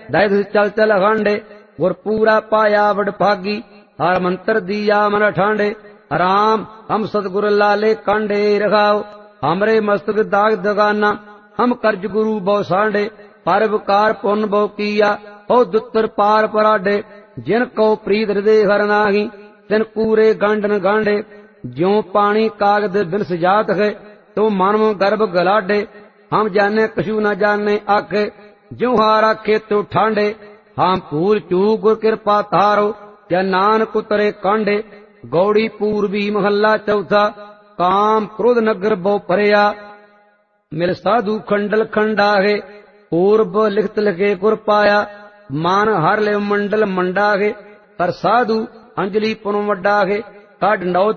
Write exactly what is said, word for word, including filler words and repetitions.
दैद चल चल हांडे गुर पूरा पाया वड भागी हर मंत्र दिया मन ठांडे राम हम सतगुर लाले कांडे रखाओ हमरे मस्तक दाग दगाना हम कर्ज गुरु बहु सांडे पर विकार पुन बहु किया हो दुत्तर पार पराडे जिन को प्रीत हृदय हर नाही तिन कूरे गांडन गांडे ज्यों पानी कागद बिन सजात है तो मानव गर्भ गलाडे हम जाने कछु न जाने आखे ज्यों हार आखे तो ठांडे हम भूल चूक गुर कृपा तारो या नानक उतरे कांडे गौड़ी पूर्वी महला चौथा काम क्रोध नगर बहु परया मिल साधु खंडल खंडा है पूर्व लिखत लिखे गुर पाया मान हर ले मंडल मंडा है पर साधु अंजलि पुन वड्डा है काड नौ